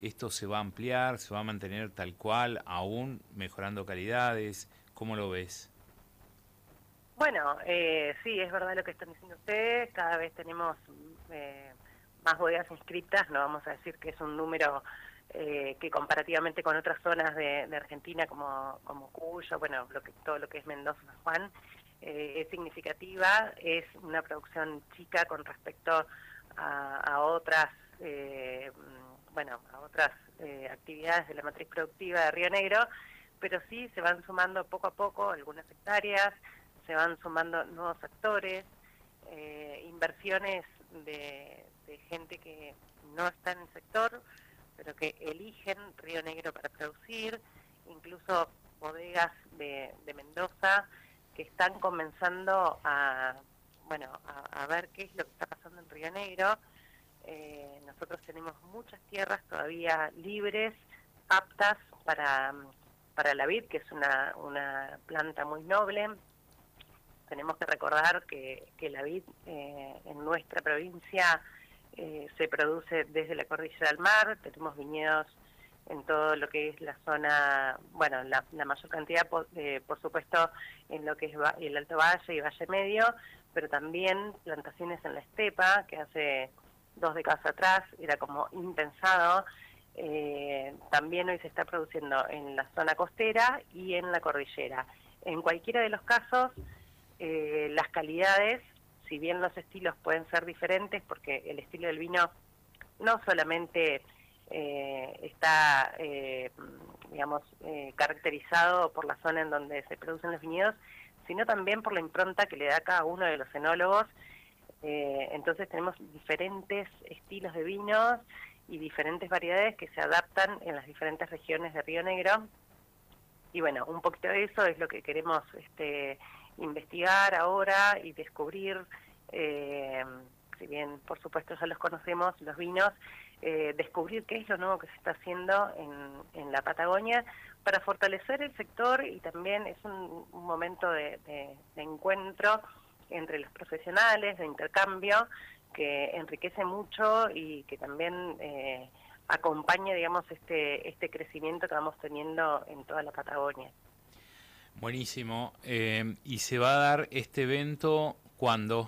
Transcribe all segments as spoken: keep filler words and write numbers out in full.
¿Esto se va a ampliar, se va a mantener tal cual, aún mejorando calidades? ¿Cómo lo ves? Bueno, eh, sí, es verdad lo que están diciendo ustedes, cada vez tenemos eh, más bodegas inscritas, no vamos a decir que es un número eh, que comparativamente con otras zonas de, de Argentina como, como Cuyo, bueno, lo que, todo lo que es Mendoza, San Juan, eh, es significativa, es una producción chica con respecto a, a otras, eh, bueno, a otras eh, actividades de la matriz productiva de Río Negro, pero sí se van sumando poco a poco algunas hectáreas, se van sumando nuevos actores, eh, inversiones de, de gente que no está en el sector, pero que eligen Río Negro para producir, incluso bodegas de, de Mendoza que están comenzando a, bueno, a, a ver qué es lo que está pasando en Río Negro. Eh, nosotros tenemos muchas tierras todavía libres, aptas para, para la vid, que es una, una planta muy noble. Tenemos que recordar que, que la vid eh, en nuestra provincia eh, se produce desde la cordillera al mar, tenemos viñedos en todo lo que es la zona, bueno, la, la mayor cantidad, por, eh, por supuesto, en lo que es el Alto Valle y Valle Medio, pero también plantaciones en la estepa, que hace dos décadas atrás era como impensado. Eh, también hoy se está produciendo en la zona costera y en la cordillera. En cualquiera de los casos, eh, las calidades, si bien los estilos pueden ser diferentes, porque el estilo del vino no solamente eh, está, eh, digamos, eh, caracterizado por la zona en donde se producen los viñedos, sino también por la impronta que le da cada uno de los enólogos. Eh, entonces tenemos diferentes estilos de vinos y diferentes variedades que se adaptan en las diferentes regiones de Río Negro. Y bueno, un poquito de eso es lo que queremos este, investigar ahora y descubrir, eh, si bien por supuesto ya los conocemos, los vinos, eh, descubrir qué es lo nuevo que se está haciendo en, en la Patagonia para fortalecer el sector, y también es un, un momento de, de, de encuentro entre los profesionales, de intercambio, que enriquece mucho y que también eh, acompaña, digamos, este, este crecimiento que vamos teniendo en toda la Patagonia. Buenísimo. Eh, ¿y se va a dar este evento cuándo?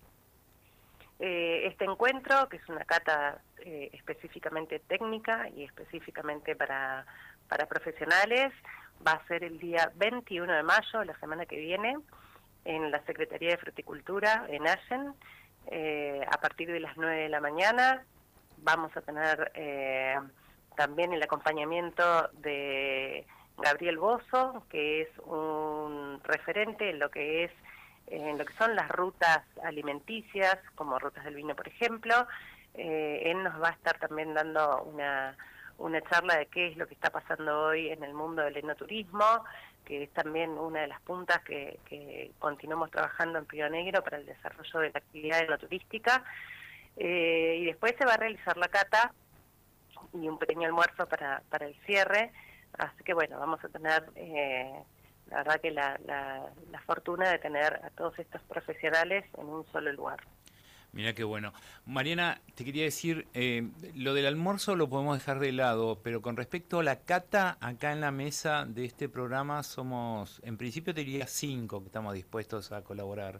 Eh, este encuentro, que es una cata eh, específicamente técnica y específicamente para, para profesionales, va a ser el día veintiuno de mayo, la semana que viene, en la Secretaría de Fruticultura, en Allen, eh, a partir de las nueve de la mañana. Vamos a tener eh, también el acompañamiento de Gabriel Bozo, que es un referente en lo que es en lo que son las rutas alimenticias, como rutas del vino, por ejemplo. Eh, él nos va a estar también dando una, una charla de qué es lo que está pasando hoy en el mundo del enoturismo, que es también una de las puntas que, que continuamos trabajando en Río Negro para el desarrollo de la actividad enoturística. Eh, y después se va a realizar la cata y un pequeño almuerzo para, para el cierre. Así que bueno, vamos a tener... Eh, la verdad que la, la, la fortuna de tener a todos estos profesionales en un solo lugar. Mira qué bueno. Mariana, te quería decir, eh, lo del almuerzo lo podemos dejar de lado, pero con respecto a la cata, acá en la mesa de este programa somos, en principio te diría cinco que estamos dispuestos a colaborar.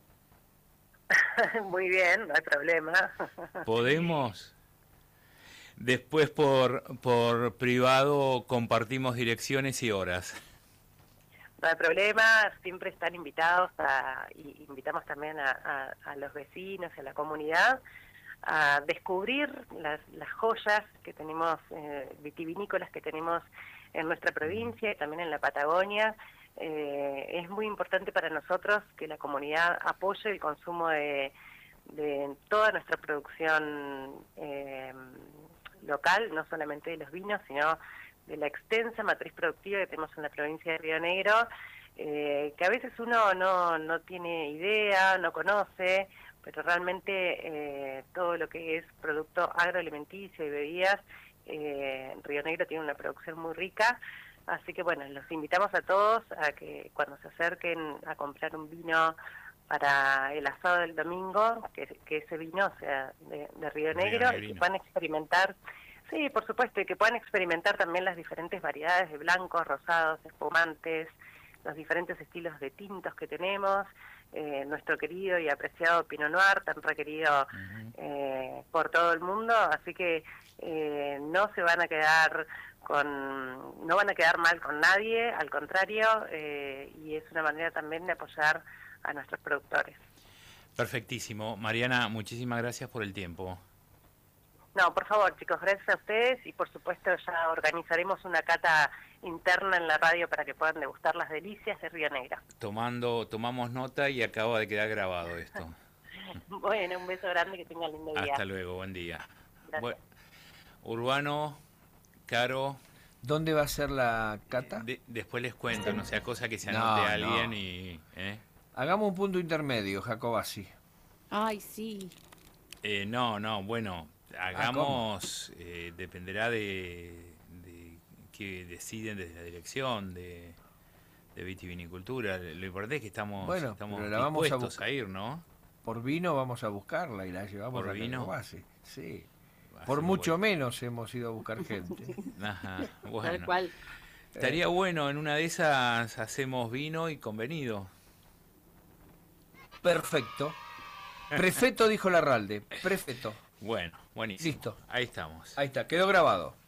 Muy bien, no hay problema. ¿Podemos? Después por, por privado compartimos direcciones y horas. No hay problema, siempre están invitados, a, y invitamos también a, a, a los vecinos y a la comunidad a descubrir las, las joyas que tenemos, eh, vitivinícolas que tenemos en nuestra provincia y también en la Patagonia. Eh, es muy importante para nosotros que la comunidad apoye el consumo de, de toda nuestra producción eh, local, no solamente de los vinos, sino de la extensa matriz productiva que tenemos en la provincia de Río Negro, eh, que a veces uno no, no tiene idea, no conoce, pero realmente eh, todo lo que es producto agroalimenticio y bebidas, eh, Río Negro tiene una producción muy rica. Así que bueno, los invitamos a todos a que cuando se acerquen a comprar un vino para el asado del domingo, que, que ese vino sea de, de Río Río Negro y que Negrino. puedan experimentar Sí, por supuesto, y que puedan experimentar también las diferentes variedades de blancos, rosados, espumantes, los diferentes estilos de tintos que tenemos, eh, nuestro querido y apreciado Pinot Noir, tan requerido uh-huh. eh, por todo el mundo, así que eh, no se van a quedar con, no van a quedar mal con nadie, al contrario, eh, y es una manera también de apoyar a nuestros productores. Perfectísimo. Mariana, muchísimas gracias por el tiempo. No, por favor, chicos, gracias a ustedes y por supuesto ya organizaremos una cata interna en la radio para que puedan degustar las delicias de Río Negro. Tomando, tomamos nota y acaba de quedar grabado esto. Bueno, un beso grande, que tengan lindo día. Hasta luego, buen día. Gracias. Bueno, Urbano, Caro. ¿Dónde va a ser la cata? De, después les cuento, no sea cosa que se anote no, alguien no. y... ¿eh? Hagamos un punto intermedio, Jacobasi. Ay, sí. Eh, no, no, bueno, hagamos, ah, eh, dependerá de, de qué deciden desde la dirección de, de Vitivinicultura. Lo importante es que estamos, bueno, estamos pero la vamos dispuestos a, a ir, ¿no? Por vino vamos a buscarla y la llevamos ¿Por a vino? Jacobasi. Sí. Por mucho bueno. menos hemos ido a buscar gente. Ajá, bueno. Tal cual. Estaría bueno, en una de esas hacemos vino y convenido. Perfecto. Prefeto, dijo Larralde. Prefeto. Bueno, buenísimo. Listo. Ahí estamos. Ahí está, quedó grabado.